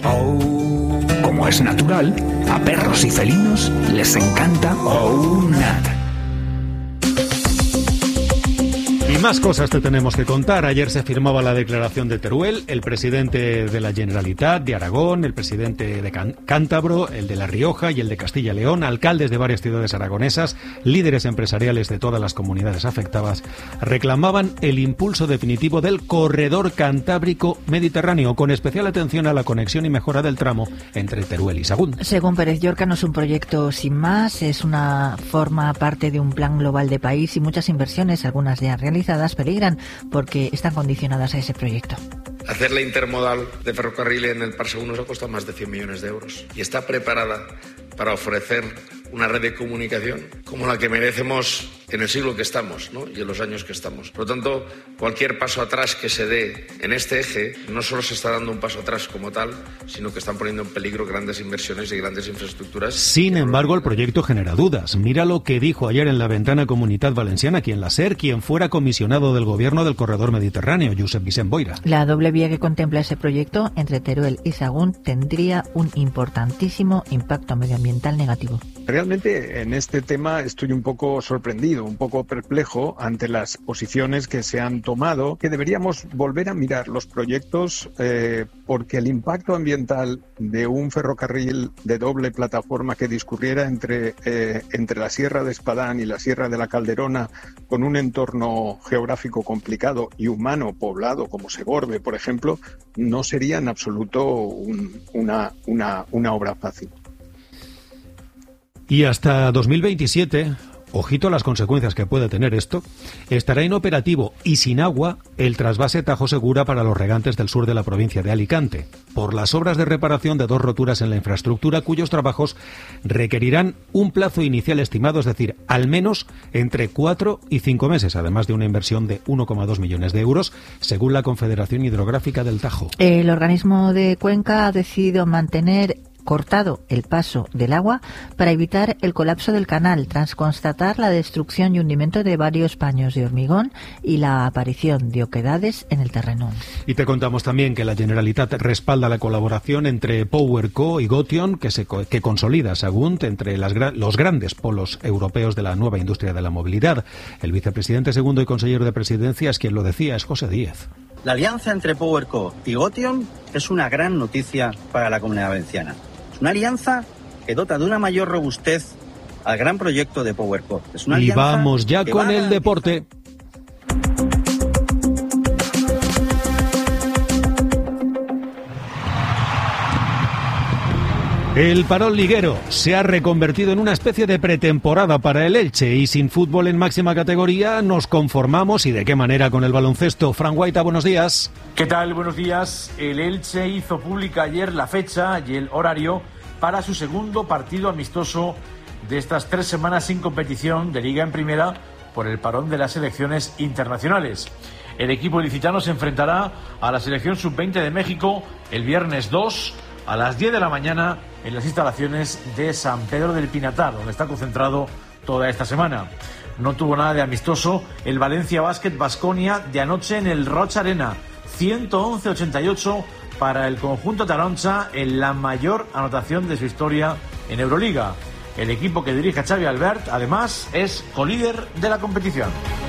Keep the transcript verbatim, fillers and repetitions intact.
Oh, como es natural, a perros y felinos les encanta Oh Nat. Y más cosas te tenemos que contar. Ayer se firmaba la declaración de Teruel, el presidente de la Generalitat de Aragón, el presidente de Can- Cántabro, el de La Rioja y el de Castilla y León, alcaldes de varias ciudades aragonesas, líderes empresariales de todas las comunidades afectadas, reclamaban el impulso definitivo del corredor cantábrico mediterráneo, con especial atención a la conexión y mejora del tramo entre Teruel y Sahagún. Según Pérez Llorca, no es un proyecto sin más, es una forma parte de un plan global de país y muchas inversiones, algunas ya realizadas, peligran porque están condicionadas a ese proyecto. Hacer la intermodal de ferrocarril en el Parsegún nos ha costado más de cien millones de euros y está preparada para ofrecer una red de comunicación como la que merecemos en el siglo que estamos, ¿no? Y en los años que estamos. Por lo tanto, cualquier paso atrás que se dé en este eje no solo se está dando un paso atrás como tal, sino que están poniendo en peligro grandes inversiones y grandes infraestructuras. Sin embargo, el proyecto genera dudas. Mira lo que dijo ayer en la ventana Comunitat Valenciana quien la SER, quien fuera comisionado del gobierno del corredor mediterráneo, Josep Vicent Boira. La doble vía que contempla ese proyecto entre Teruel y Sahagún tendría un importantísimo impacto medioambiental negativo. Realmente en este tema estoy un poco sorprendido, un poco perplejo ante las posiciones que se han tomado, que deberíamos volver a mirar los proyectos eh, porque el impacto ambiental de un ferrocarril de doble plataforma que discurriera entre, eh, entre la Sierra de Espadán y la Sierra de la Calderona, con un entorno geográfico complicado y humano poblado como Segorbe, por ejemplo, no sería en absoluto un, una, una, una obra fácil. Y hasta dos mil veintisiete, ojito a las consecuencias que puede tener esto, estará inoperativo y sin agua el trasvase Tajo Segura para los regantes del sur de la provincia de Alicante, por las obras de reparación de dos roturas en la infraestructura cuyos trabajos requerirán un plazo inicial estimado, es decir, al menos entre cuatro y cinco meses, además de una inversión de uno coma dos millones de euros, según la Confederación Hidrográfica del Tajo. El organismo de Cuenca ha decidido mantener cortado el paso del agua para evitar el colapso del canal, tras constatar la destrucción y hundimiento de varios paños de hormigón y la aparición de oquedades en el terreno. Y te contamos también que la Generalitat respalda la colaboración entre PowerCo y Gotion, que, se, que consolida Sagunt entre las, los grandes polos europeos de la nueva industria de la movilidad. El vicepresidente segundo y consejero de Presidencia es quien lo decía, es José Díez. La alianza entre PowerCo y Gotion es una gran noticia para la Comunidad Valenciana. Una alianza que dota de una mayor robustez al gran proyecto de PowerCo. Es una y alianza vamos ya con va el deporte. El parón liguero se ha reconvertido en una especie de pretemporada para el Elche y sin fútbol en máxima categoría nos conformamos, y de qué manera, con el baloncesto. Fran Guaita, buenos días. ¿Qué tal? Buenos días. El Elche hizo pública ayer la fecha y el horario para su segundo partido amistoso de estas tres semanas sin competición de Liga en Primera por el parón de las selecciones internacionales. El equipo ilicitano se enfrentará a la selección sub veinte de México el viernes dos a las diez de la mañana en las instalaciones de San Pedro del Pinatar, donde está concentrado toda esta semana. No tuvo nada de amistoso el Valencia Basket Baskonia de anoche en el Roig Arena, ciento once a ochenta y ocho para el conjunto taroncha, en la mayor anotación de su historia en Euroliga. El equipo que dirige Xavi Albert, además, es colíder de la competición.